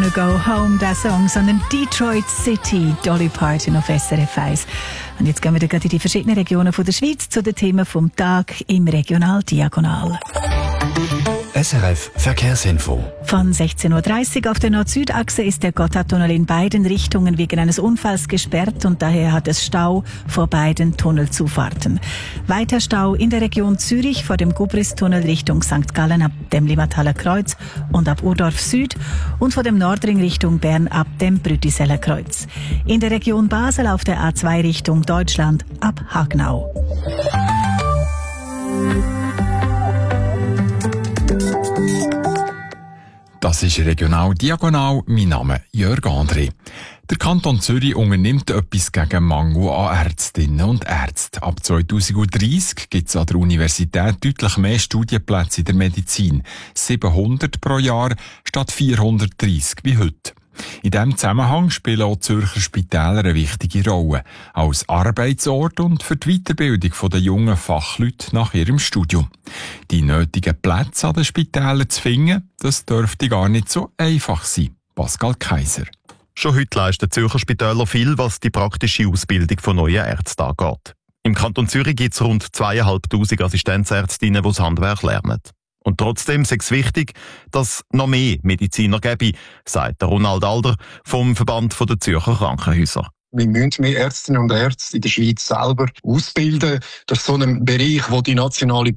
Wanna Go Home, der Song, sondern Detroit City, Dolly Parton auf SRF 1. Und jetzt gehen wir gerade in die verschiedenen Regionen der Schweiz zu den Themen vom Tag im Regional Diagonal. SRF Verkehrsinfo. Von 16.30 Uhr auf der Nord-Süd-Achse ist der Gotthardtunnel in beiden Richtungen wegen eines Unfalls gesperrt und daher hat es Stau vor beiden Tunnelzufahrten. Weiter Stau in der Region Zürich vor dem Gubristunnel Richtung St. Gallen ab dem Limmathaler Kreuz und ab Urdorf Süd und vor dem Nordring Richtung Bern ab dem Brütiseller Kreuz. In der Region Basel auf der A2 Richtung Deutschland ab Hagnau. Das ist Regional Diagonal. Mein Name Jörg André. Der Kanton Zürich unternimmt etwas gegen Mangel an Ärztinnen und Ärzten. Ab 2030 gibt es an der Universität deutlich mehr Studienplätze in der Medizin. 700 pro Jahr statt 430 wie heute. In diesem Zusammenhang spielen auch die Zürcher Spitäler eine wichtige Rolle. Als Arbeitsort und für die Weiterbildung der jungen Fachleute nach ihrem Studium. Die nötigen Plätze an den Spitälern zu finden, das dürfte gar nicht so einfach sein. Pascal Kaiser. Schon heute leisten Zürcher Spitäler viel, was die praktische Ausbildung von neuen Ärzten angeht. Im Kanton Zürich gibt es rund 2'500 Assistenzärztinnen, die das Handwerk lernen. Und trotzdem ist es wichtig, dass es noch mehr Mediziner gäbe, sagt der Ronald Alder vom Verband der Zürcher Krankenhäuser. Wir müssen mehr Ärztinnen und Ärzte in der Schweiz selber ausbilden. Das ist so ein Bereich, wo die nationale